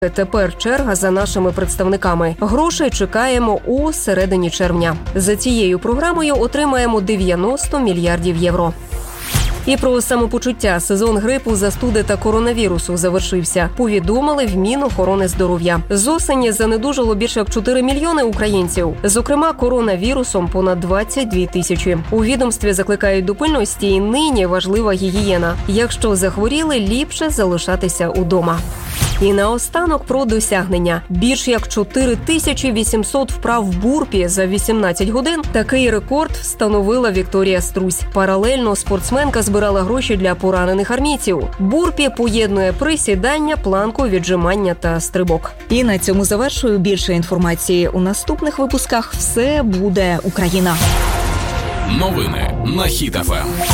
Тепер черга за нашими представниками. Грошей чекаємо у середині червня. За цією програмою отримаємо 90 мільярдів євро. І про самопочуття. Сезон грипу, застуди та коронавірусу завершився. Повідомили в Мінохорони здоров'я. З осені занедужало більше як 4 мільйони українців. Зокрема, коронавірусом понад 22 тисячі. У відомстві закликають до пильності і нині важлива гігієна. Якщо захворіли, ліпше залишатися удома. І наостанок про досягнення. Більш як 4800 вправ в бурпі за 18 годин. Такий рекорд встановила Вікторія Струсь. Паралельно спортсменка збирала гроші для поранених армійців. Бурпі поєднує присідання, планку, віджимання та стрибок. І на цьому завершую. Більше інформації у наступних випусках. Все буде Україна. Новини на Хіт ФМ.